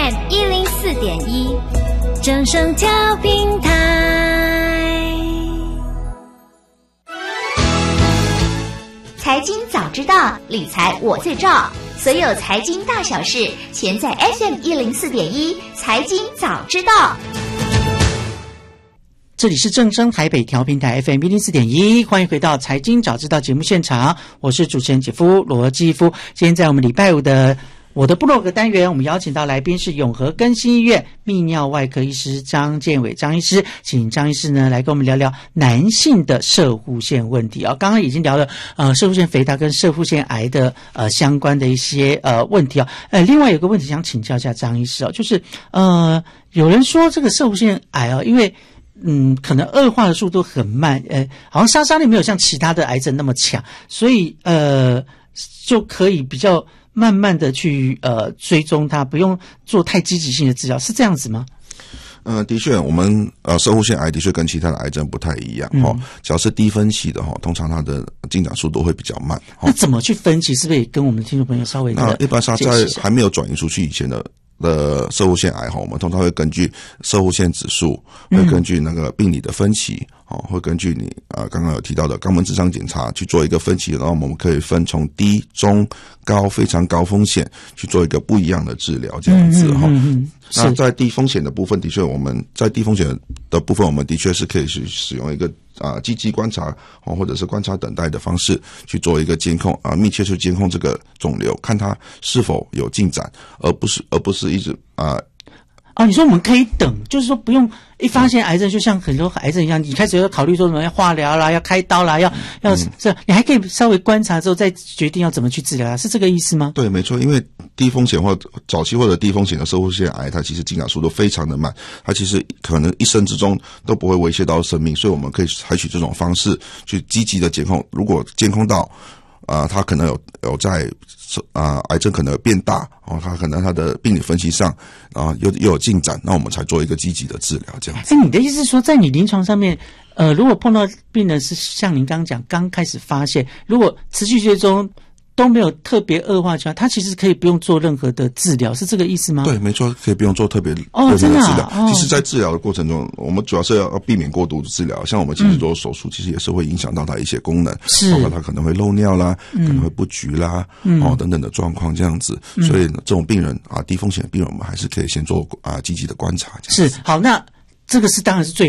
FM104.1正声调频台。 财经早知道，理财我最照。所有财经大小事，全在 FM104.1财经早知道。 这里是正声台北调频台 FM104.1，欢迎回到财经早知道节目现场，我是主持人姐夫罗基夫。今天在我们礼拜五的我的部落格单元，我们邀请到来宾是永和更新医院泌尿外科医师张建伟张医师，请张医师呢来跟我们聊聊男性的攝護腺问题啊。刚刚已经聊了攝護腺肥大跟攝護腺癌的相关的一些问题啊。另外有个问题想请教一下张医师啊，就是有人说这个攝護腺癌啊，因为可能恶化的速度很慢，好像杀伤力没有像其他的癌症那么强，所以就可以比较慢慢的去追踪它，不用做太积极性的治疗，是这样子吗？ 的确，我们攝護腺癌的确跟其他的癌症不太一样只要是低分期的通常它的进展速度会比较慢。 那怎么去分期？是不是也跟我们的听众朋友稍微的一般上在还没有转移出去以前的攝護腺癌我们通常会根据攝護腺指数，会根据那个病理的分期会根据你刚刚有提到的肛门直肠检查去做一个分期，然后我们可以分从低、中、高、非常高风险去做一个不一样的治疗，这样子那在低风险的部分，的确我们在低风险的部分，我们的确是可以去使用一个积极观察或者是观察等待的方式去做一个监控密切去监控这个肿瘤，看它是否有进展，而不是一直你说我们可以等，就是说不用一发现癌症就像很多癌症一样，你开始要考虑说什么要化疗啦，要开刀啦，要这你还可以稍微观察之后再决定要怎么去治疗是这个意思吗？ 对，没错，因为低风险或早期或者低风险的攝護腺癌，它其实进展速度非常的慢，它其实可能一生之中都不会威胁到生命，所以我们可以采取这种方式去积极的监控，如果监控到它可能有在癌症可能变大它可能它的病理分析上又有进展，那我们才做一个积极的治疗这样子。 你的意思是说，在你临床上面如果碰到病人是像您刚刚讲刚开始发现，如果持续追踪都没有特别恶化，他其实可以不用做任何的治疗，是这个意思吗？ 对，没错，可以不用做特别任何的治疗。其实在治疗的过程中，我们主要是要避免过度治疗，像我们其实做手术其实也是会影响到它一些功能，包括它可能会漏尿啦，可能会不举啦等等的状况这样子。所以这种病人低风险的病人，我们还是可以先做积极的观察。 是，好，那这个是当然是最